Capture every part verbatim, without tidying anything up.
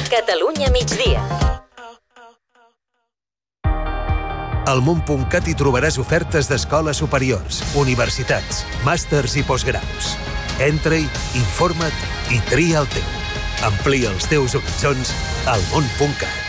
Catalunya migdia. Al món punt cat hi trobaràs ofertes d'escoles superiors, universitats, màsters i postgraus. Entra-hi, informa't i tria el teu. Amplia els teus horitzons al món punt cat.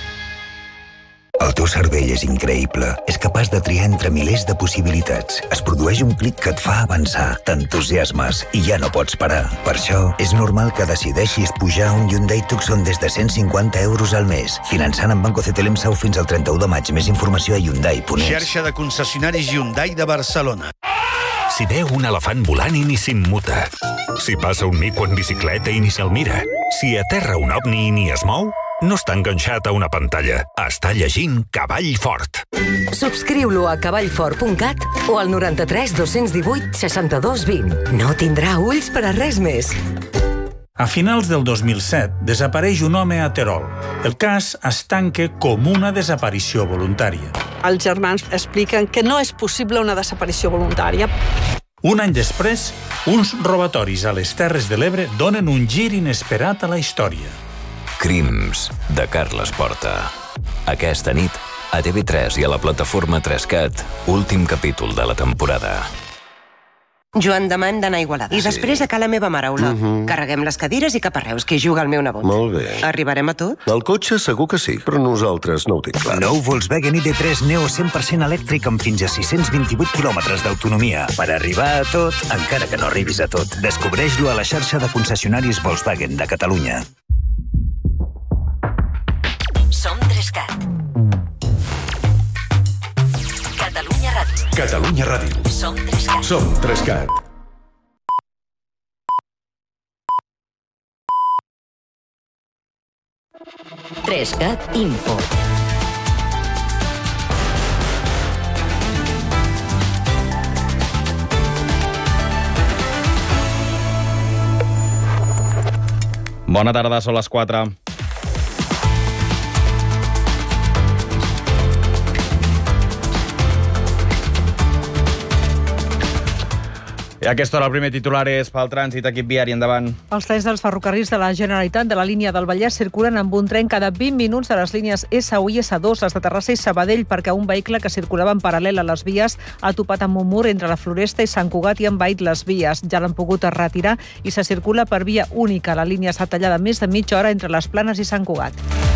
El teu cervell és increïble. És capaç de triar entre milers de possibilitats. Es produeix un clic que et fa avançar, t'entusiasmes i ja no pots parar. Per això, és normal que decideixis pujar un Hyundai Tucson des de cent cinquanta euros al mes. Finançant amb Banco C T L M S A U fins al trenta-u de maig. Més informació a Hyundai punt es. Xarxa de concessionaris Hyundai de Barcelona. Si veu un elefant volant i ni s'immuta. Si passa un mico en bicicleta i ni se'l mira. Si aterra un ovni i ni es mou, no està enganxat a una pantalla. Està llegint Cavall Fort. Subscriu-lo a cavallfort punt cat o al noranta-tres dos-cents divuit seixanta-dos vint. No tindrà ulls per a res més. A finals del dos mil set desapareix un home a Terol. El cas es tanca com una desaparició voluntària. Els germans expliquen que no és possible una desaparició voluntària. Un any després, uns robatoris a les Terres de l'Ebre donen un gir inesperat a la història. Crims, de Carles Porta. Aquesta nit, a T V tres i a la plataforma tres cat, últim capítol de la temporada. Joan, demà hem d'anar a Igualada. I després a ca la meva mare, Ola. Uh-huh. Carreguem les cadires i cap a Reus, que hi juga el meu nebot. Molt bé. Arribarem a tot? El cotxe segur que sí, però nosaltres no ho tinc clar. Nou Volkswagen I D tres Neo cent per cent elèctric amb fins a sis-cents vint-i-vuit quilòmetres d'autonomia. Per arribar a tot, encara que no arribis a tot. Descobreix-lo a la xarxa de concessionaris Volkswagen de Catalunya. Som tres cat. Catalunya Ràdio. Catalunya Ràdio. Som tres cat. Som tres cat. tres cat Info. Bona tarda, són les quatre. I a aquesta hora el primer titular és pel trànsit, equip viari, endavant. Els trens dels ferrocarrils de la Generalitat de la línia del Vallès circulen amb un tren cada vint minuts a les línies S u i S dos, les de Terrassa i Sabadell, perquè un vehicle que circulava en paral·lel a les vies ha topat amb un mur entre la Floresta i Sant Cugat i ha envaït les vies. Ja l'han pogut retirar i se circula per via única. La línia s'ha tallada més de mitja hora entre les Planes i Sant Cugat.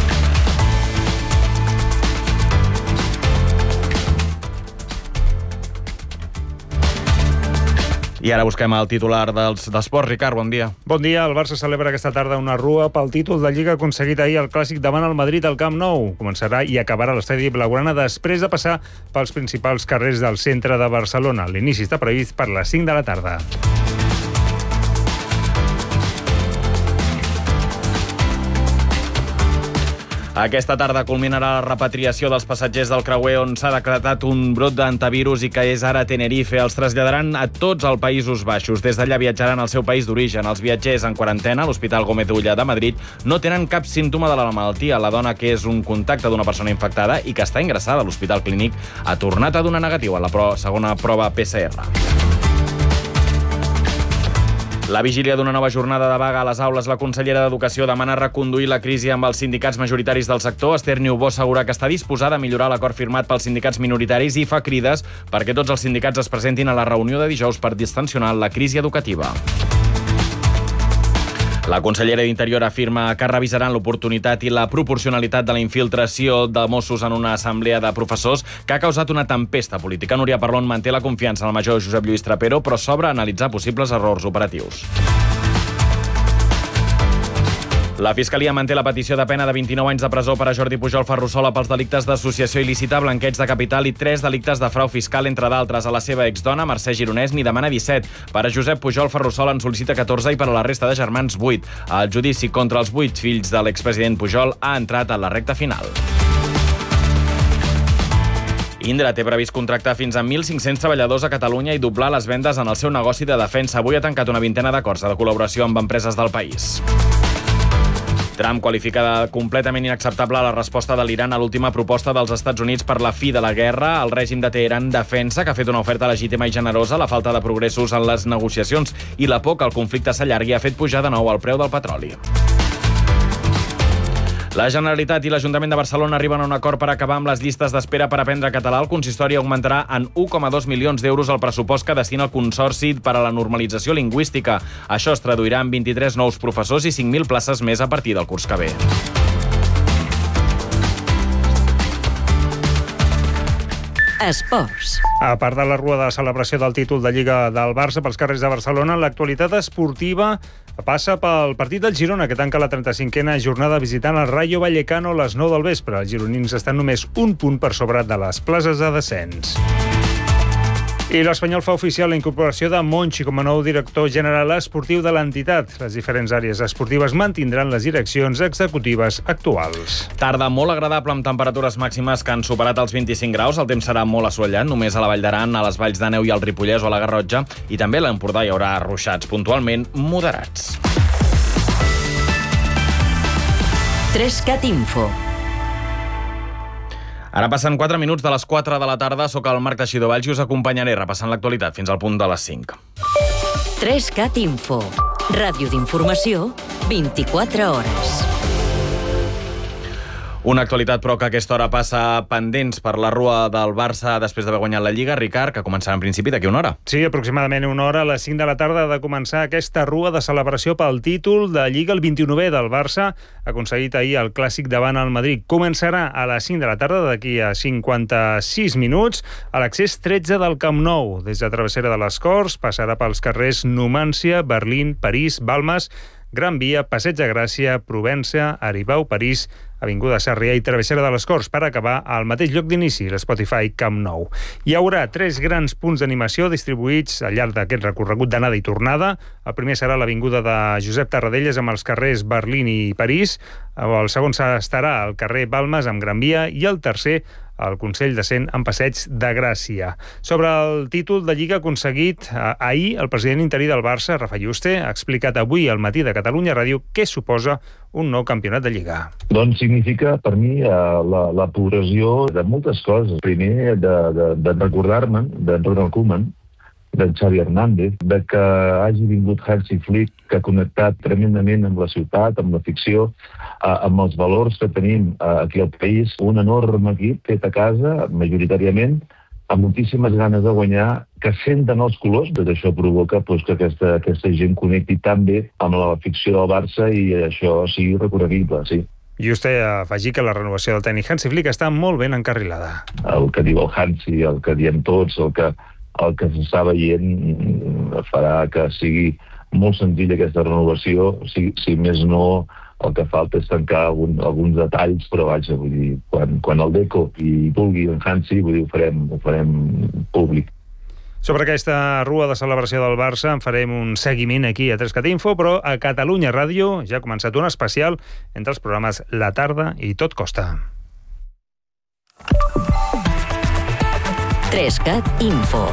I ara busquem el titular dels d'esports. Ricard, bon dia. Bon dia. El Barça celebra aquesta tarda una rua pel títol de Lliga aconseguit ahir al Clàssic davant el Madrid al Camp Nou. Començarà i acabarà a l'estadi blaugrana després de passar pels principals carrers del centre de Barcelona. L'inici està previst per les cinc de la tarda. Aquesta tarda culminarà la repatriació dels passatgers del creuer on s'ha decretat un brot d'antivirus i que és ara a Tenerife. Els traslladaran a tots els Països Baixos. Des d'allà viatjaran al seu país d'origen. Els viatgers en quarantena a l'Hospital Gómez Ulla de Madrid no tenen cap símptoma de la malaltia. La dona, que és un contacte d'una persona infectada i que està ingressada a l'Hospital Clínic, ha tornat a donar negatiu a la pro- segona prova P C R. La vigília d'una nova jornada de vaga a les aules, la consellera d'Educació demana reconduir la crisi amb els sindicats majoritaris del sector. Esther Niubó assegura que està disposada a millorar l'acord firmat pels sindicats minoritaris i fa crides perquè tots els sindicats es presentin a la reunió de dijous per distensionar la crisi educativa. La consellera d'Interior afirma que revisaran l'oportunitat i la proporcionalitat de la infiltració de Mossos en una assemblea de professors que ha causat una tempesta política. Núria Parlon manté la confiança en el major Josep Lluís Trapero, però s'obre a analitzar possibles errors operatius. La Fiscalia manté la petició de pena de vint-i-nou anys de presó per a Jordi Pujol Ferrusola pels delictes d'associació il·lícita, blanqueig de capital i tres delictes de frau fiscal, entre d'altres. A la seva exdona, Mercè Gironès, n'hi demana disset. Per a Josep Pujol Ferrusola en sol·licita catorze i per a la resta de germans, vuit. El judici contra els vuit fills de l'expresident Pujol ha entrat a la recta final. Indra té previst contractar fins a mil cinc-cents treballadors a Catalunya i doblar les vendes en el seu negoci de defensa. Avui ha tancat una vintena d'acords de col·laboració amb empreses del país. Trump qualifica de completament inacceptable la resposta de l'Iran a l'última proposta dels Estats Units per la fi de la guerra. El règim de Teheran defensa que ha fet una oferta legítima i generosa. La falta de progressos en les negociacions i la por que el conflicte s'allargui ha fet pujar de nou el preu del petroli. La Generalitat i l'Ajuntament de Barcelona arriben a un acord per acabar amb les llistes d'espera per aprendre català. El consistori augmentarà en un coma dos milions d'euros el pressupost que destina el Consorci per a la normalització lingüística. Això es traduirà en vint-i-tres nous professors i cinc mil places més a partir del curs que ve. Esports. A part de la rua de celebració del títol de Lliga del Barça pels carrers de Barcelona, l'actualitat esportiva passa pel partit del Girona, que tanca la trenta-cinquena jornada visitant el Rayo Vallecano a les nou del vespre. Els gironins estan només un punt per sobre de les places de descens. I l'Espanyol fa oficial la incorporació de Monchi com a nou director general esportiu de l'entitat. Les diferents àrees esportives mantindran les direccions executives actuals. Tarda molt agradable amb temperatures màximes que han superat els vint-i-cinc graus. El temps serà molt assolellat, només a la Vall d'Aran, a les Valls d'Àneu i al Ripollès o a la Garrotxa. I també a l'Empordà hi haurà ruixats puntualment moderats. Trescat Info. Ara passen quatre minuts de les quatre de la tarda. Soc el Marc Teixidor Valls i us acompanyaré repassant l'actualitat fins al punt de les cinc. Trescat Info. Ràdio d'informació, vint-i-quatre hores. Una actualitat, però, que a aquesta hora passa pendents per la rua del Barça després d'haver guanyat la Lliga. Ricard, que començarà en principi d'aquí una hora. Sí, aproximadament una hora. A les cinc de la tarda ha de començar aquesta rua de celebració pel títol de Lliga, el vint-i-novè del Barça. Ha aconseguit ahir el clàssic davant el Madrid. Començarà a les cinc de la tarda, d'aquí a cinquanta-sis minuts, a l'accés tretze del Camp Nou. Des de Travessera de les Corts passarà pels carrers Numància, Berlín, París, Balmes, Gran Via, Passeig de Gràcia, Provença, Aribau, París, Avinguda Sarrià i Travessera de les Corts, per acabar al mateix lloc d'inici, l'Spotify Camp Nou. Hi haurà tres grans punts d'animació distribuïts al llarg d'aquest recorregut d'anada i tornada. El primer serà l'Avinguda de Josep Tarradellas amb els carrers Berlín i París. El segon estarà al carrer Balmes amb Gran Via i el tercer el Consell de Cent en Passeig de Gràcia. Sobre el títol de Lliga aconseguit eh, ahir, el president interí del Barça, Rafa Juste, ha explicat avui al Matí de Catalunya Ràdio què suposa un nou campionat de Lliga. Doncs significa per mi eh, la, la progressió de moltes coses. Primer, de, de, de recordar-me'n d'en Ronald Koeman, d'en Xavi Hernández, de que hagi vingut Hansi Flick, que ha connectat tremendament amb la ciutat, amb la ficció, eh, amb els valors que tenim eh, aquí al país. Un enorme equip fet a casa, majoritàriament, amb moltíssimes ganes de guanyar, que senten els colors. Tot això provoca pues, que aquesta, aquesta gent connecti tan bé amb la ficció del Barça i això sigui recorreguible, sí. I vostè afegir que la renovació del tècnic Hansi Flick està molt ben encarrilada. El que diu el Hansi, el que diem tots, el que, el que s'està veient farà que sigui molt senzilla aquesta renovació, si, si més no el que falta és tancar algun, alguns detalls, però vaja, vull dir, quan, quan el Deco i vulgui en Hansi, vull dir, ho farem, ho farem públic. Sobre aquesta rua de celebració del Barça en farem un seguiment aquí a Trescat Info, però a Catalunya Ràdio ja ha començat un especial entre els programes La Tarda i Tot Costa. Trescat Info.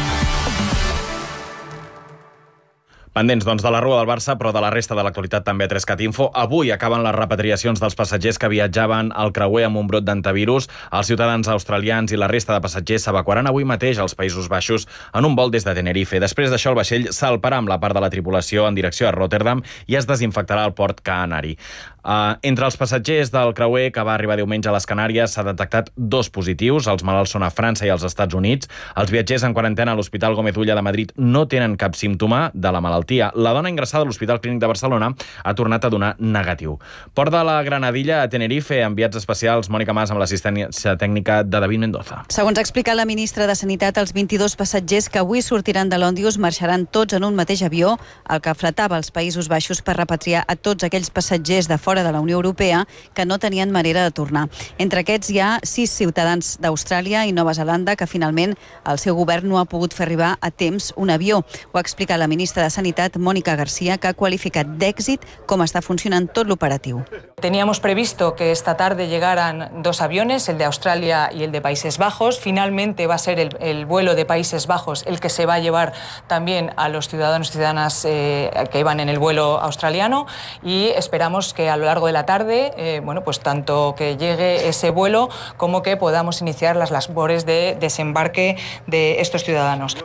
Pendents, doncs, de la rua del Barça, però de la resta de l'actualitat també a Trescat Info. Avui acaben les repatriacions dels passatgers que viatjaven al creuer amb un brot d'antivirus. Els ciutadans australians i la resta de passatgers s'evacuaran avui mateix als Països Baixos en un vol des de Tenerife. Després d'això, el vaixell salparà amb la part de la tripulació en direcció a Rotterdam i es desinfectarà al port Canari. Uh, entre els passatgers del creuer que va arribar diumenge a les Canàries s'ha detectat dos positius. Els malalts són a França i als Estats Units. Els viatgers en quarantena a l'Hospital Gómez Ulla de Madrid no tenen cap símptoma de la malaltia. La dona ingressada a l'Hospital Clínic de Barcelona ha tornat a donar negatiu. Port de la Granadilla a Tenerife, enviats especials Mònica Mas amb l'assistència tècnica de David Mendoza. Segons ha explicat la ministra de Sanitat, els vint-i-dos passatgers que avui sortiran de l'Òndius marxaran tots en un mateix avió, el que fletava als Països Baixos per repatriar a tots aquells passatgers de fora de la Unió Europea que no tenien manera de tornar. Entre aquests hi ha sis ciutadans d'Austràlia i Nova Zelanda que finalment el seu govern no ha pogut fer arribar a temps un avió. Ho ha explicat la ministra de Sanitat, Mónica García, que ha qualificat d'èxit com està funcionant tot l'operatiu. Teníamos previsto que esta tarde llegaran dos aviones, el de Australia y el de Países Bajos. Finalmente va a ser el, el vuelo de Países Bajos el que se va a llevar también a los ciudadanos y ciudadanas eh, que iban en el vuelo australiano y esperamos que a lo largo de la tarde, eh, bueno, pues tanto que llegue ese vuelo como que podamos iniciar las labores de desembarque de estos ciudadanos.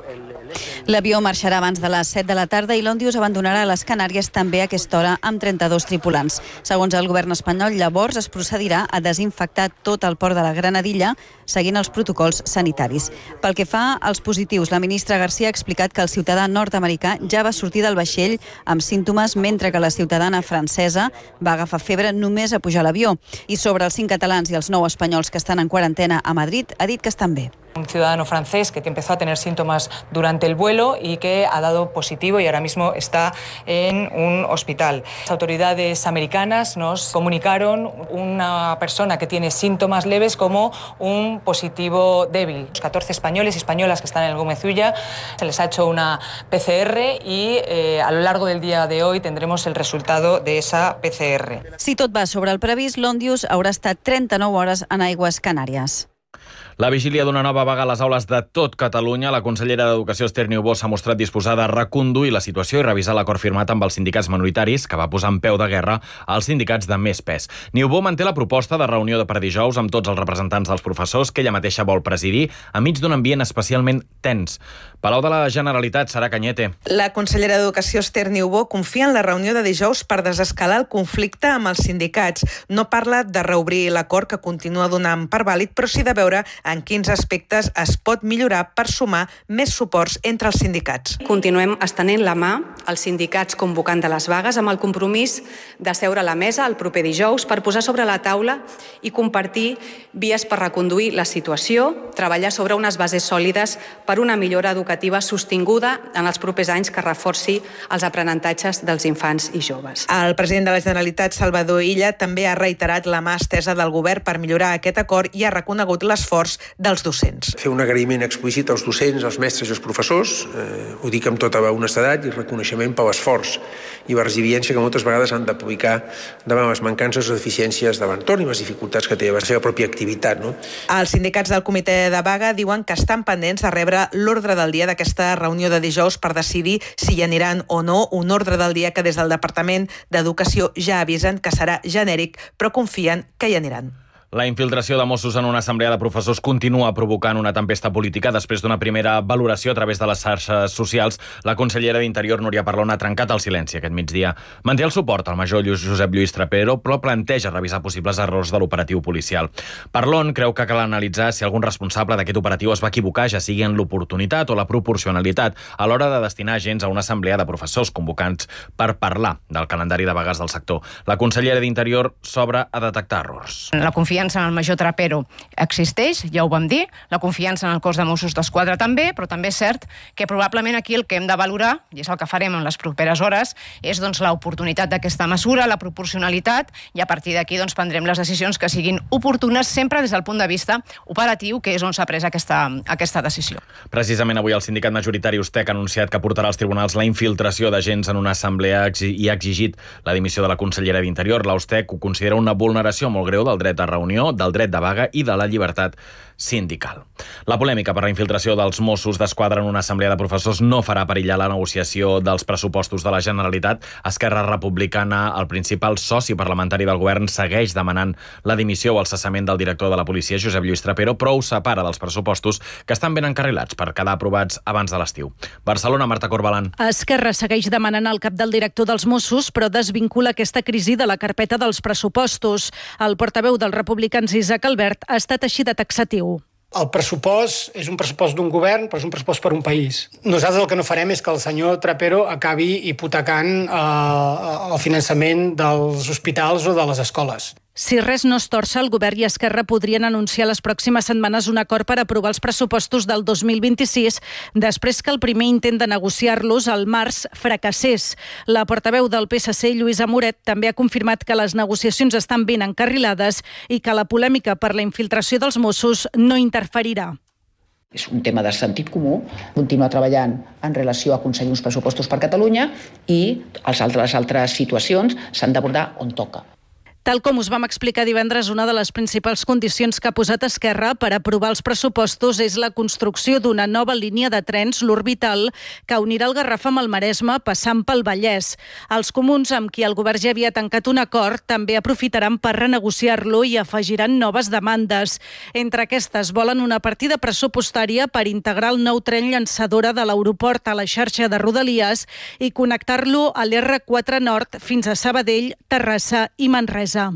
L'avió marxarà abans de les set de la tarda i l'Òndius abandonarà les Canàries també a aquesta hora amb trenta-dos tripulants. Segons el govern espanyol, llavors es procedirà a desinfectar tot el port de la Granadilla seguint els protocols sanitaris. Pel que fa als positius, la ministra García ha explicat que el ciutadà nord-americà ja va sortir del vaixell amb símptomes, mentre que la ciutadana francesa va agafar febre només a pujar a l'avió. I sobre els cinc catalans i els nou espanyols que estan en quarantena a Madrid, ha dit que estan bé. Un ciudadano francés que empezó a tener síntomas durante el vuelo y que ha dado positivo y ahora mismo está en un hospital. Las autoridades americanas nos comunicaron una persona que tiene síntomas leves como un positivo débil. Los catorce españoles y españolas que están en el Gómez Ulla se les ha hecho una P C R y eh, a lo largo del día de hoy tendremos el resultado de esa P C R. Si tot va sobre el previst, l'Òndius haurà estat trenta-nou hores en aigües Canàries. La vigília d'una nova vaga a les aules de tot Catalunya, la consellera d'Educació Esther Niubó s'ha mostrat disposada a reconduir la situació i revisar l'acord firmat amb els sindicats minoritaris, que va posar en peu de guerra als sindicats de més pes. Niubó manté la proposta de reunió de per dijous amb tots els representants dels professors que ella mateixa vol presidir, enmig d'un ambient especialment tens. Palau de la Generalitat, Sara Cañete. La consellera d'Educació Esther Niubó confia en la reunió de dijous per desescalar el conflicte amb els sindicats. No parla de reobrir l'acord, que continua donant per vàlid, però sí de veure en quins aspectes es pot millorar per sumar més suports entre els sindicats. Continuem estenent la mà als sindicats convocant de les vagues amb el compromís de seure a la mesa el proper dijous per posar sobre la taula i compartir vies per reconduir la situació, treballar sobre unes bases sòlides per una millora educativa sostinguda en els propers anys que reforci els aprenentatges dels infants i joves. El president de la Generalitat, Salvador Illa, també ha reiterat la mà estesa del govern per millorar aquest acord i ha reconegut l'esforç dels docents. Fer un agraïment explícit als docents, als mestres i als professors, eh, ho dic amb tota honestedat, i reconeixement per l'esforç i la resiliència que moltes vegades han d'aplicar davant les mancances o deficiències de l'entorn i les dificultats que té la seva pròpia activitat. No? Els sindicats del comitè de vaga diuen que estan pendents de rebre l'ordre del dia d'aquesta reunió de dijous per decidir si hi aniran o no, un ordre del dia que des del Departament d'Educació ja avisen que serà genèric, però confien que hi aniran. La infiltració de Mossos en una assemblea de professors continua provocant una tempesta política. Després d'una primera valoració a través de les xarxes socials, la consellera d'Interior, Núria Parlon, ha trencat el silenci aquest migdia. Manté el suport al major Josep Lluís Trapero, però planteja revisar possibles errors de l'operatiu policial. Parlon creu que cal analitzar si algun responsable d'aquest operatiu es va equivocar, ja sigui en l'oportunitat o la proporcionalitat, a l'hora de destinar agents a una assemblea de professors convocants per parlar del calendari de vagues del sector. La consellera d'Interior s'obre a detectar errors. La confiança en el major Trapero existeix, ja ho vam dir, la confiança en el cos de Mossos d'Esquadra també, però també és cert que probablement aquí el que hem de valorar, i és el que farem en les properes hores, és doncs, l'oportunitat d'aquesta mesura, la proporcionalitat, i a partir d'aquí doncs, prendrem les decisions que siguin oportunes sempre des del punt de vista operatiu, que és on s'ha pres aquesta, aquesta decisió. Precisament avui el sindicat majoritari Ustec ha anunciat que portarà als tribunals la infiltració d'agents en una assemblea i ha exigit la dimissió de la consellera d'Interior. La Ustec ho considera una vulneració molt greu del dret a reunió, del dret de vaga i de la llibertat sindical. La polèmica per la infiltració dels Mossos d'Esquadra en una assemblea de professors no farà perillar la negociació dels pressupostos de la Generalitat. Esquerra Republicana, el principal soci parlamentari del govern, segueix demanant la dimissió o el cessament del director de la policia, Josep Lluís Trapero, però ho separa dels pressupostos que estan ben encarrilats per quedar aprovats abans de l'estiu. Barcelona, Marta Corbalan. Esquerra segueix demanant el cap del director dels Mossos, però desvincula aquesta crisi de la carpeta dels pressupostos. El portaveu dels republicans, Isaac Albert, ha estat així de taxatiu. El pressupost és un pressupost d'un govern, però és un pressupost per un país. Nosaltres el que no farem és que el senyor Trapero acabi hipotecant eh, el finançament dels hospitals o de les escoles. Si res no es torça, el govern i Esquerra podrien anunciar les pròximes setmanes un acord per aprovar els pressupostos del dos mil vint-i-sis, després que el primer intent de negociar-los al març fracassés. La portaveu del P S C, Lluïsa Moret, també ha confirmat que les negociacions estan ben encarrilades i que la polèmica per la infiltració dels Mossos no interferirà. És un tema de sentit comú, continuar treballant en relació a aconseguir uns pressupostos per Catalunya i les altres, les altres situacions s'han d'abordar on toca. Tal com us vam explicar divendres, una de les principals condicions que ha posat Esquerra per aprovar els pressupostos és la construcció d'una nova línia de trens, l'Orbital, que unirà el Garraf amb el Maresme, passant pel Vallès. Els comuns, amb qui el govern ja havia tancat un acord, també aprofitaran per renegociar-lo i afegiran noves demandes. Entre aquestes, volen una partida pressupostària per integrar el nou tren llançadora de l'aeroport a la xarxa de Rodalies i connectar-lo a l'erre quatre Nord fins a Sabadell, Terrassa i Manresa.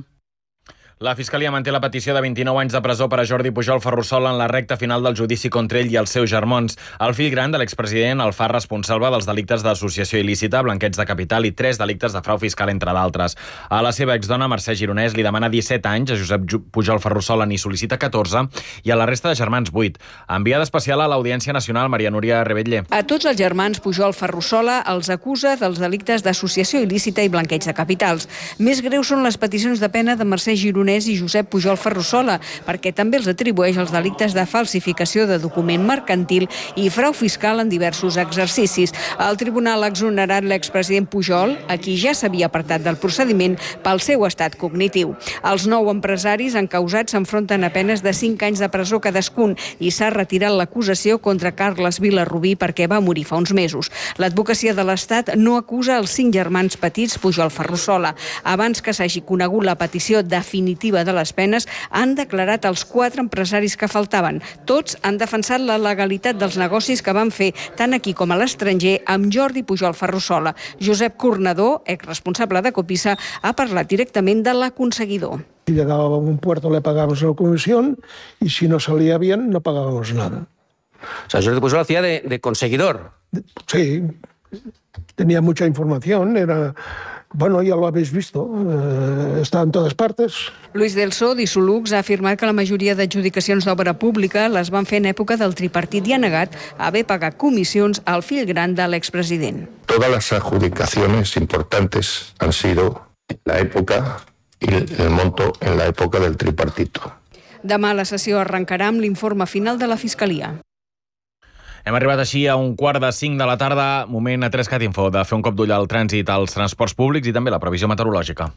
La Fiscalia manté la petició de vint-i-nou anys de presó per a Jordi Pujol Ferrusola en la recta final del judici contra ell i els seus germans. El fill gran de l'expresident el fa responsable dels delictes d'associació il·lícita, blanqueig de capital i tres delictes de frau fiscal, entre d'altres. A la seva exdona, Mercè Gironès, li demana disset anys, a Josep Pujol Ferrusola n'hi sol·licita catorze i a la resta de germans vuit. Enviada especial a l'Audiència Nacional, Maria Núria Rebetlle. A tots els germans Pujol Ferrusola els acusa dels delictes d'associació il·lícita i blanqueig de capitals. Més greus són les peticions de pena de Mercè Gironès i Josep Pujol Ferrusola, perquè també els atribueix els delictes de falsificació de document mercantil i frau fiscal en diversos exercicis. El tribunal ha exonerat l'expresident Pujol, a qui ja s'havia apartat del procediment pel seu estat cognitiu. Els nou empresaris encausats s'enfronten a penes de cinc anys de presó cadascun i s'ha retirat l'acusació contra Carles Vilarrubí perquè va morir fa uns mesos. L'advocacia de l'Estat no acusa els cinc germans petits Pujol Ferrusola. Abans que s'hagi conegut la petició definitiva de les penes, han declarat els quatre empresaris que faltaven. Tots han defensat la legalitat dels negocis que van fer tant aquí com a l'estranger amb Jordi Pujol Ferrusola. Josep Cornador, exresponsable de Copisa, ha parlat directament de l'aconseguidor. Si llegaba a un puerto le pagábamos la comisión y si no salía bien no pagábamos nada. O sea, Jordi Pujol hacía de, de conseguidor. Sí, tenía mucha información, era... Bueno, ya lo habéis visto, eh, está en todas partes. Luis Delso, d'Isolux, ha afirmat que la majoria d'adjudicacions d'obra pública les van fer en època del tripartit i ha negat haver pagat comissions al fill gran de l'expresident. Todas las adjudicaciones importantes han sido en la época y el monto en la época del tripartito. Demà la sessió arrencarà amb l'informe final de la Fiscalia. Hem arribat així a un quart de cinc de la tarda, moment a tres-cat info de fer un cop d'ull al trànsit, als transports públics i també la previsió meteorològica.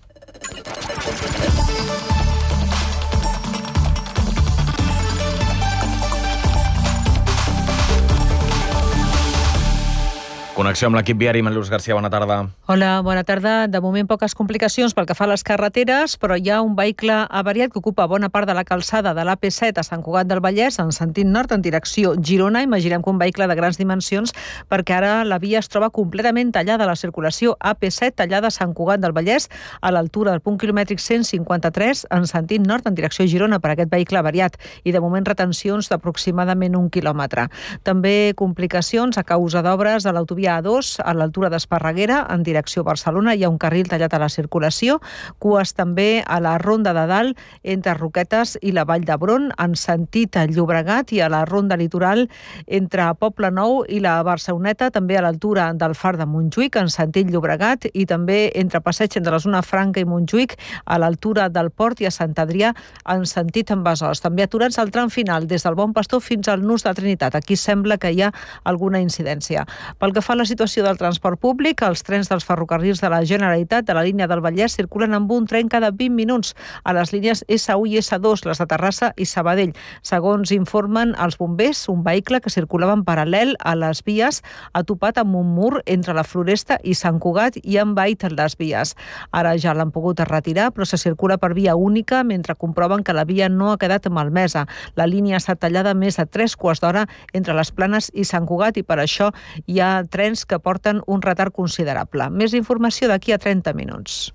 Connexió amb l'equip viari, Mariluz García, bona tarda. Hola, bona tarda. De moment poques complicacions pel que fa a les carreteres, però hi ha un vehicle avariat que ocupa bona part de la calçada de l'A P set a Sant Cugat del Vallès, en sentit nord, en direcció Girona. Imaginem que un vehicle de grans dimensions, perquè ara la via es troba completament tallada. La circulació A P set tallada a Sant Cugat del Vallès, a l'altura del punt quilomètric cent cinquanta-tres, en sentit nord, en direcció Girona, per aquest vehicle avariat. I de moment retencions d'aproximadament un quilòmetre. També complicacions a causa d'obres a l'autovia A dos, a l'altura d'Esparreguera, en direcció Barcelona. Hi ha un carril tallat a la circulació. Cues també a la Ronda de Dalt, entre Roquetes i la Vall d'Hebron, en sentit Llobregat, i a la Ronda Litoral, entre Poble Nou i la Barceloneta, també a l'altura del Far de Montjuïc, en sentit Llobregat, i també entre Passeig entre la zona Franca i Montjuïc, a l'altura del Port, i a Sant Adrià, en sentit en Besòs. També aturats al tram final, des del Bon Pastor fins al Nus de Trinitat. Aquí sembla que hi ha alguna incidència. Pel que fa a la situació del transport públic, els trens dels ferrocarrils de la Generalitat de la línia del Vallès circulen amb un tren cada vint minuts a les línies essa u i essa dos, les de Terrassa i Sabadell. Segons informen els bombers, un vehicle que circulava en paral·lel a les vies ha topat amb un mur entre la Floresta i Sant Cugat i ha envaït les vies. Ara ja l'han pogut retirar, però se circula per via única mentre comproven que la via no ha quedat malmesa. La línia ha estat tallada més de tres quarts d'hora entre les Planes i Sant Cugat i per això hi ha trens que porten un retard considerable. Més informació d'aquí a trenta minuts.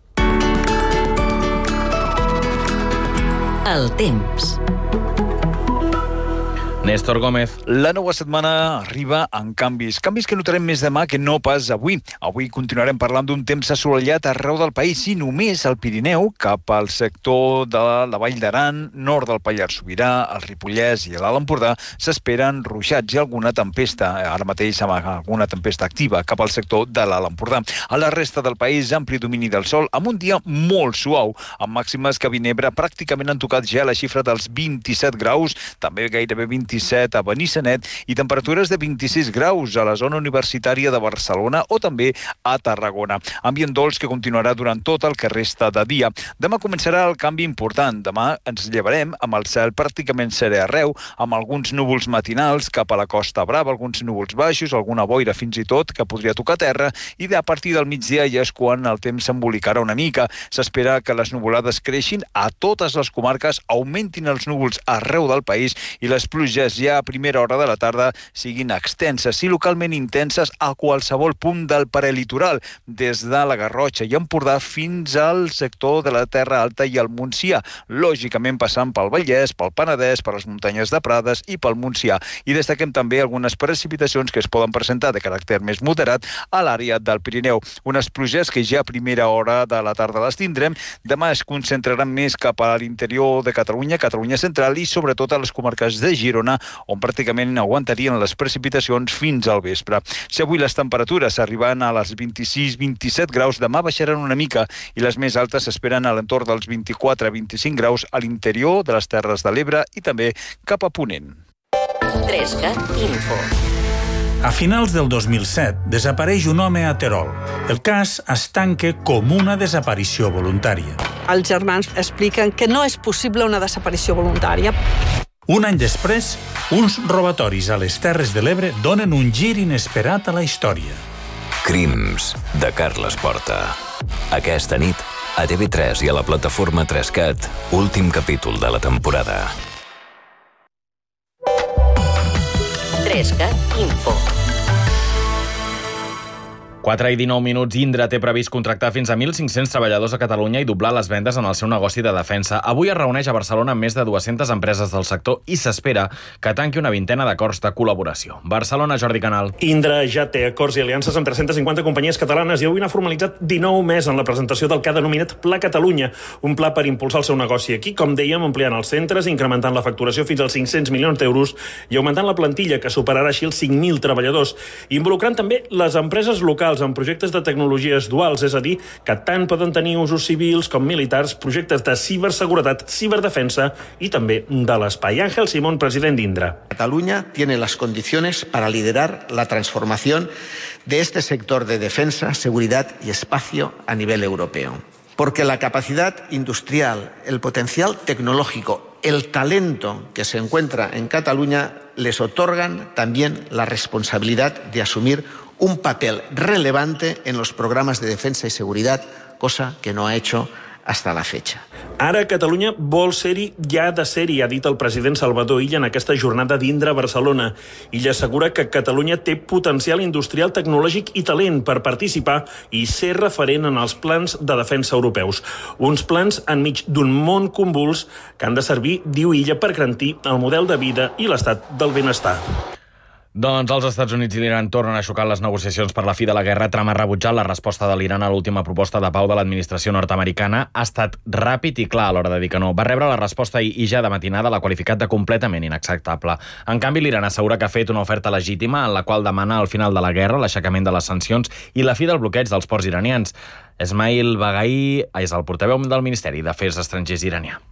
El temps. Néstor Gómez. La nova setmana arriba amb canvis. Canvis que notarem més demà que no pas avui. Avui continuarem parlant d'un temps assolellat arreu del país i només al Pirineu, cap al sector de la Vall d'Aran, nord del Pallars Sobirà, el Ripollès i l'Alt Empordà, s'esperen ruixats i alguna tempesta, ara mateix amb alguna tempesta activa cap al sector de l'Alt Empordà. A la resta del país, ampli domini del sol, amb un dia molt suau, amb màximes que a Vinebre pràcticament han tocat ja la xifra dels vint-i-set graus, també gairebé vint-i-set vint-i-set a Benissanet i temperatures de vint-i-sis graus a la zona universitària de Barcelona o també a Tarragona. Ambient dolç que continuarà durant tot el que resta de dia. Demà començarà el canvi important. Demà ens llevarem amb el cel pràcticament serè arreu, amb alguns núvols matinals cap a la Costa Brava, alguns núvols baixos, alguna boira fins i tot que podria tocar terra, i a partir del migdia ja és quan el temps s'embolicarà una mica. S'espera que les nuvolades creixin a totes les comarques, augmentin els núvols arreu del país i les pluges ja a primera hora de la tarda siguin extenses i localment intenses a qualsevol punt del prelitoral, des de la Garrotxa i Empordà fins al sector de la Terra Alta i el Montsià, lògicament passant pel Vallès, pel Penedès, per les muntanyes de Prades i pel Montsià. I destaquem també algunes precipitacions que es poden presentar de caràcter més moderat a l'àrea del Pirineu. Unes pluges que ja a primera hora de la tarda les tindrem. Demà es concentraran més cap a l'interior de Catalunya, Catalunya central i sobretot a les comarques de Girona, on pràcticament aguantarien les precipitacions fins al vespre. Si avui les temperatures arriben a les vint-i-sis vint-i-set graus, demà baixaran una mica i les més altes s'esperen a l'entorn dels vint-i-quatre vint-i-cinc graus a l'interior de les Terres de l'Ebre i també cap a Ponent. tres cat Info. A finals del dos mil set desapareix un home a Terol. El cas es tanca com una desaparició voluntària. Els germans expliquen que no és possible una desaparició voluntària. Un any després, uns robatoris a les Terres de l'Ebre donen un gir inesperat a la història. Crims, de Carles Porta. Aquesta nit, a T V tres i a la plataforma tres cat, últim capítol de la temporada. tres cat Info. quatre i dinou minuts. Indra té previst contractar fins a mil cinc-cents treballadors a Catalunya i doblar les vendes en el seu negoci de defensa. Avui es reuneix a Barcelona amb més de dues-centes empreses del sector i s'espera que tanqui una vintena d'acords de col·laboració. Barcelona, Jordi Canal. Indra ja té acords i aliances amb tres-centes cinquanta companyies catalanes i avui n'ha formalitzat dinou més en la presentació del que ha denominat Pla Catalunya, un pla per impulsar el seu negoci aquí, com dèiem, ampliant els centres, incrementant la facturació fins als cinc-cents milions d'euros i augmentant la plantilla, que superarà així els cinc mil treballadors, involucrant també les empreses locals en projectes de tecnologies duals, és a dir, que tant poden tenir usos civils com militars, projectes de ciberseguretat, ciberdefensa i també de l'espai. Ángel Simón, president d'Indra. Cataluña tiene las condiciones para liderar la transformación de este sector de defensa, seguridad y espacio a nivel europeo. Porque la capacidad industrial, el potencial tecnológico, el talento que se encuentra en Cataluña les otorgan también la responsabilidad de asumir un papel relevante en los programas de defensa y seguridad, cosa que no ha hecho hasta la fecha. Ara Catalunya vol ser-hi ja de ser-hi, ha dit el president Salvador Illa en aquesta jornada d'Indra a Barcelona. Illa assegura que Catalunya té potencial industrial, tecnològic i talent per participar i ser referent en els plans de defensa europeus. Uns plans enmig d'un món convuls que han de servir, diu Illa, per garantir el model de vida i l'estat del benestar. Doncs els Estats Units i l'Iran tornen a xocar les negociacions per la fi de la guerra. Trump ha rebutjat la resposta de l'Iran a l'última proposta de pau de l'administració nord-americana. Ha estat ràpid i clar a l'hora de dir que no. Va rebre la resposta i ja de matinada l'ha qualificat de completament inacceptable. En canvi, l'Iran assegura que ha fet una oferta legítima en la qual demana el final de la guerra, l'aixecament de les sancions i la fi del bloqueig dels ports iranians. Esmail Baghai és el portaveu del Ministeri d'Afers Estrangers iranià.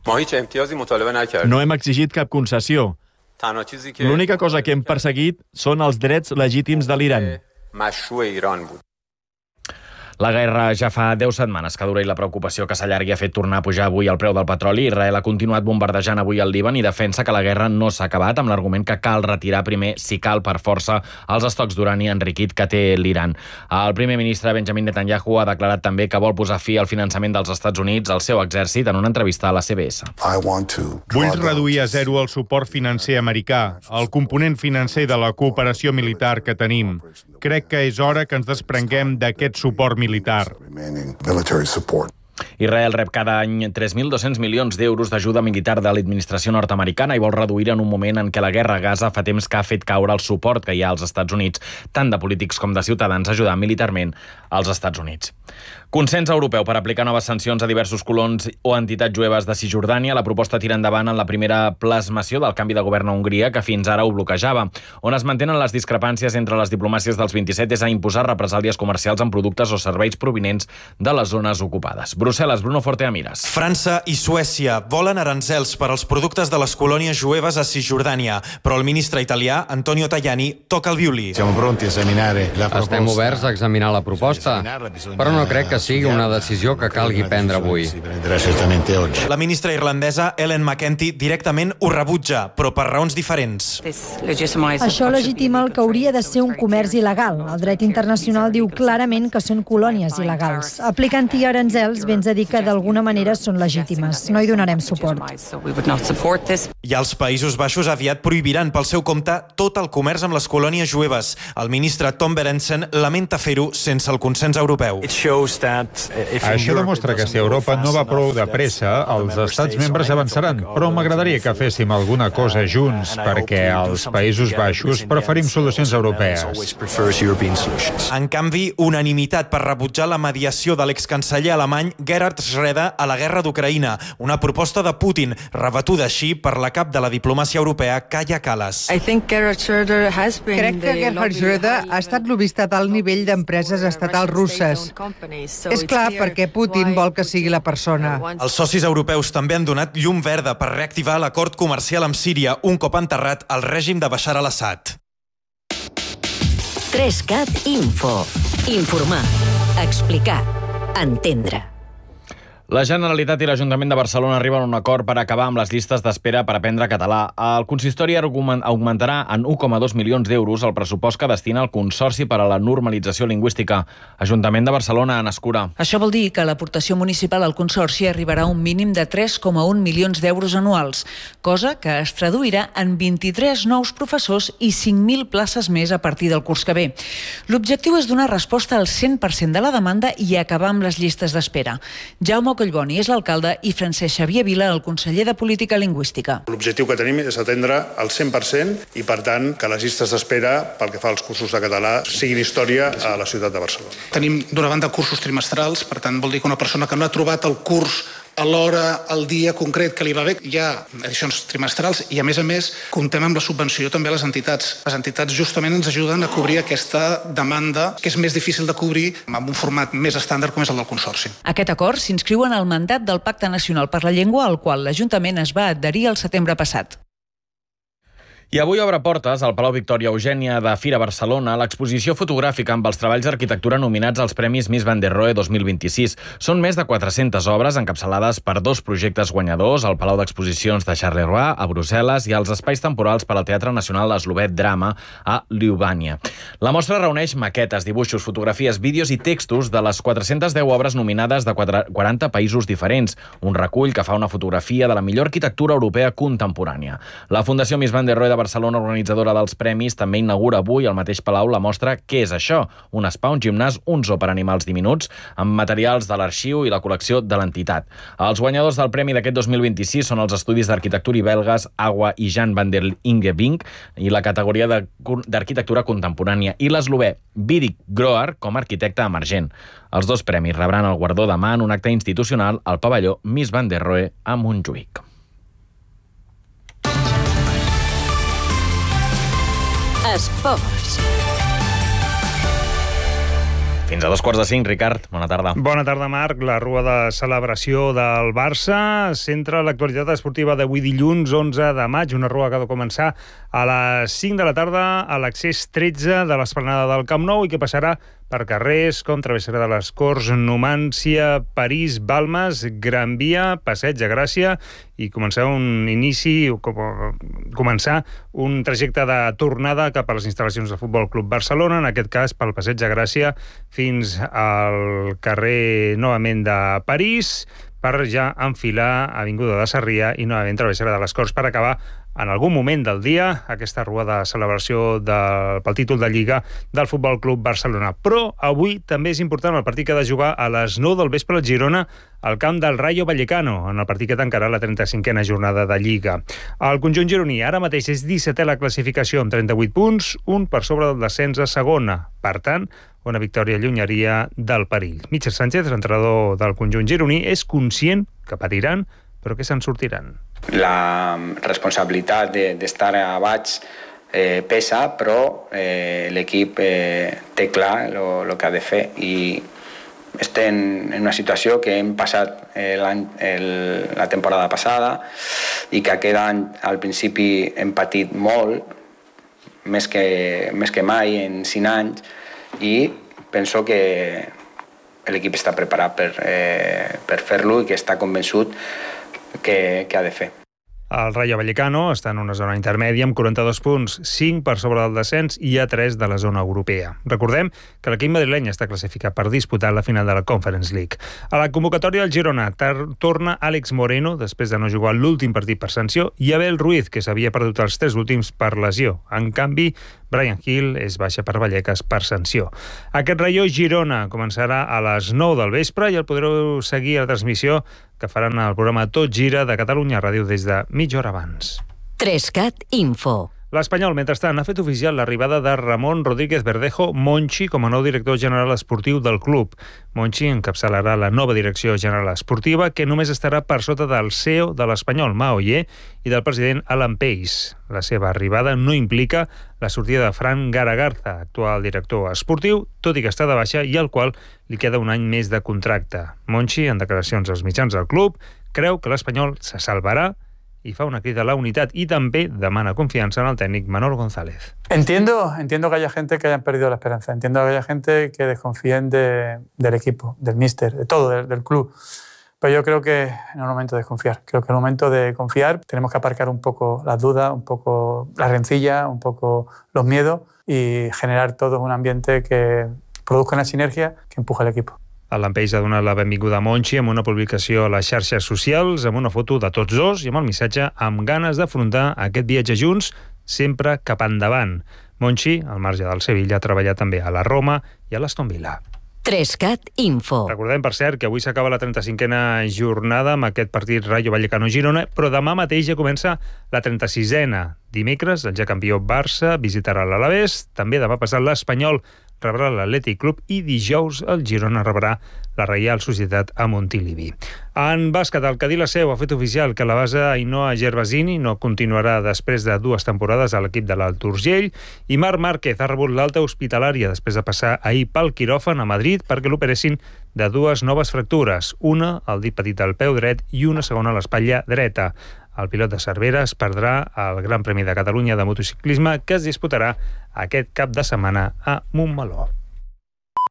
No hem exigit cap concessió. L'única cosa que hem perseguit són els drets legítims de l'Iran. La guerra ja fa deu setmanes que dura i la preocupació que s'allargui ha fet tornar a pujar avui el preu del petroli. Israel ha continuat bombardejant avui el Líban i defensa que la guerra no s'ha acabat, amb l'argument que cal retirar primer, si cal per força, els estocs d'urani enriquit que té l'Iran. El primer ministre Benjamin Netanyahu ha declarat també que vol posar fi al finançament dels Estats Units al seu exèrcit en una entrevista a la C B S. Vull reduir a zero el suport financer americà, el component financer de la cooperació militar que tenim. Crec que és hora que ens desprenguem d'aquest suport militar. Israel rep cada any tres mil dos-cents milions d'euros d'ajuda militar de l'administració nord-americana i vol reduir en un moment en què la guerra a Gaza fa temps que ha fet caure el suport que hi ha als Estats Units, tant de polítics com de ciutadans ajudant militarment als Estats Units. Consens europeu per aplicar noves sancions a diversos colons o entitats jueves de Cisjordània. La proposta tira endavant en la primera plasmació del canvi de govern a Hongria, que fins ara ho bloquejava. On es mantenen les discrepàncies entre les diplomàcies dels vint-i-set és a imposar represàlies comercials en productes o serveis provinents de les zones ocupades. Brussel·les, Bruno Forteamiras. França i Suècia volen aranzels per als productes de les colònies jueves a Cisjordània, però el ministre italià, Antonio Tajani, toca el violí. Estem oberts a examinar la proposta, però no crec que sigui una decisió que calgui prendre avui. La ministra irlandesa, Ellen McEntee, directament ho rebutja, però per raons diferents. Això legitima el que hauria de ser un comerç il·legal. El dret internacional diu clarament que són colònies il·legals. Aplicant-hi aranzels, vens a dir que d'alguna manera són legítimes. No hi donarem suport. I els Països Baixos aviat prohibiran pel seu compte tot el comerç amb les colònies jueves. El ministre Tom Berendsen lamenta fer-ho sense el consens europeu. Això demostra que si Europa no va prou de pressa, els estats membres avançaran, però m'agradaria que féssim alguna cosa junts, perquè als Països Baixos preferim solucions europees. En canvi, unanimitat per rebutjar la mediació de l'excanceller alemany Gerhard Schröder a la guerra d'Ucraïna, una proposta de Putin, rebatuda així per la cap de la diplomàcia europea, Kaja Kallas. Crec que Gerhard Schröder ha estat lobista d'alt nivell d'empreses estatals russes. És clar perquè Putin vol que sigui la persona. Els socis europeus també han donat llum verda per reactivar l'acord comercial amb Síria un cop enterrat el règim de Bashar al-Assad. tres cat Info. Informar, explicar, entendre. La Generalitat i l'Ajuntament de Barcelona arriben a un acord per acabar amb les llistes d'espera per aprendre català. El consistori augmentarà en un coma dos milions d'euros el pressupost que destina el Consorci per a la Normalització Lingüística. Ajuntament de Barcelona, Anna Escura. Això vol dir que l'aportació municipal al Consorci arribarà a un mínim de tres coma un milions d'euros anuals, cosa que es traduirà en vint-i-tres nous professors i cinc mil places més a partir del curs que ve. L'objectiu és donar resposta al cent per cent de la demanda i acabar amb les llistes d'espera. Jaume Collboni és l'alcalde i Francesc Xavier Vila, el conseller de Política Lingüística. L'objectiu que tenim és atendre al cent per cent i, per tant, que les llistes d'espera pel que fa als cursos de català siguin història a la ciutat de Barcelona. Tenim, d'una banda, cursos trimestrals, per tant, vol dir que una persona que no ha trobat el curs a l'hora, al dia concret que li va bé, hi ha edicions trimestrals i, a més a més, comptem amb la subvenció també a les entitats. Les entitats justament ens ajuden a cobrir aquesta demanda que és més difícil de cobrir amb un format més estàndard com és el del Consorci. Aquest acord s'inscriu en el mandat del Pacte Nacional per la Llengua, al qual l'Ajuntament es va adherir el setembre passat. I avui obre portes al Palau Victòria Eugènia de Fira Barcelona l'exposició fotogràfica amb els treballs d'arquitectura nominats als Premis Mies van der Rohe dos mil vint-i-sis. Són més de quatre-centes obres encapçalades per dos projectes guanyadors, al Palau d'Exposicions de Charleroi, a Brussel·les, i als espais temporals per al Teatre Nacional Eslovè Drama, a Ljubljana. La mostra reuneix maquetes, dibuixos, fotografies, vídeos i textos de les quatre-centes deu obres nominades de quaranta països diferents, un recull que fa una fotografia de la millor arquitectura europea contemporània. La Fundació Mies van der Rohe de Barcelona, organitzadora dels premis, també inaugura avui al mateix Palau la mostra Què és això? Un spa, un gimnàs, un zoo per animals diminuts, amb materials de l'arxiu i la col·lecció de l'entitat. Els guanyadors del premi d'aquest dos mil vint-i-sis són els estudis d'arquitectura i belgues Agua i Jan van der Ingebing i la categoria d'arquitectura contemporània i l'eslovè Vidik Groar com a arquitecte emergent. Els dos premis rebran el guardó demà en un acte institucional al pavelló Mies van der Rohe a Montjuïc. Esports. Fins a dos quarts de cinc, Ricard. Bona tarda. Bona tarda, Marc. La rua de celebració del Barça centra l'actualitat esportiva d'avui dilluns, onze de maig, una rua que ha de començar a les cinc de la tarda a l'accés tretze de l'esplanada del Camp Nou i que passarà per carrers com Travessera de les Corts, Numància, París, Balmes, Gran Via, Passeig de Gràcia i començar un inici, començar un trajecte de tornada cap a les instal·lacions del Futbol Club Barcelona, en aquest cas pel Passeig de Gràcia fins al carrer novament de París, per ja enfilar Avinguda de Sarrià i novament Travessera de les Corts per acabar en algun moment del dia aquesta rua de celebració del, pel títol de Lliga del Futbol Club Barcelona. Però avui també és important el partit que ha de jugar a les nou del vespre al Girona al camp del Rayo Vallecano, en el partit que tancarà la trenta-cinquena jornada de Lliga. El conjunt gironí ara mateix és dissetè a la classificació amb trenta-vuit punts, un per sobre del descens a segona. Per tant, una victòria allunyaria del perill. Michel Sánchez, l'entrenador del conjunt gironí, és conscient que patiran, però que se'n sortiran. La responsabilitat d'estar de, a baix eh, pesa, però eh, l'equip eh, té clar el que ha de fer i, estem en una situació que hem passat el, el, la temporada passada i que aquest any al principi hem patit molt, més que, més que mai en cinc anys, i penso que l'equip està preparat per, eh, per fer-lo i que està convençut que, que ha de fer. El Rayo Vallecano està en una zona intermèdia amb quaranta-dos punts, cinc per sobre del descens i a tres de la zona europea. Recordem que l'equip madrileny està classificat per disputar la final de la Conference League. A la convocatòria del Girona torna Àlex Moreno després de no jugar l'últim partit per sanció i Abel Ruiz, que s'havia perdut els tres últims per lesió. En canvi, Brian Hill és baixa per Vallecas per sanció. Aquest Rayo Girona començarà a les nou del vespre i el podreu seguir a la transmissió que faran el programa Tot Gira de Catalunya Ràdio des de mitja hora abans. Trescat Info. L'Espanyol, mentrestant, ha fet oficial l'arribada de Ramon Rodríguez Verdejo Monchi com a nou director general esportiu del club. Monchi encapçalarà la nova direcció general esportiva, que només estarà per sota del C E O de l'Espanyol, Mao Ye, i del president Alan Pace. La seva arribada no implica la sortida de Fran Garagarza, actual director esportiu, tot i que està de baixa i al qual li queda un any més de contracte. Monchi, en declaracions als mitjans del club, creu que l'Espanyol se salvarà y fa una crida a la unitat y també demana confianza en el técnico Manolo González. Entiendo, entiendo que haya gente que haya perdido la esperanza, entiendo que haya gente que desconfíen de, del equipo, del míster, de todo, del, del club. Pero yo creo que no es el momento de desconfiar. Creo que es el momento de confiar. Tenemos que aparcar un poco las dudas, un poco la rencilla, un poco los miedos y generar todo un ambiente que produzca una sinergia que empuje al equipo. Alan Pace ha donat la benvinguda a Monchi amb una publicació a les xarxes socials amb una foto de tots dos i amb el missatge amb ganes d'afrontar aquest viatge junts sempre cap endavant. Monchi, al marge del Sevilla, ha treballat també a la Roma i a l'Aston Villa. Trescat Info. Recordem, per cert, que avui s'acaba la trenta-cinquena jornada amb aquest partit Rayo Vallecano-Girona, però demà mateix ja comença la trenta-sisena. Dimecres, el ja campió Barça visitarà l'Alavés, també demà passat l'Espanyol rebrà l'Atlètic Club i dijous el Girona rebrà la Reial Societat a Montilivi. En bàsquet, el Cadí la Seu ha fet oficial que la base Ainhoa Gervasini no continuarà després de dues temporades a l'equip de l'Alt Urgell i Marc Márquez ha rebut l'alta hospitalària després de passar ahir pel quiròfan a Madrid perquè l'operessin de dues noves fractures, una al dit petit del peu dret i una segona a l'espatlla dreta. El pilot de Cervera es perdrà el Gran Premi de Catalunya de motociclisme que es disputarà aquest cap de setmana a Montmeló.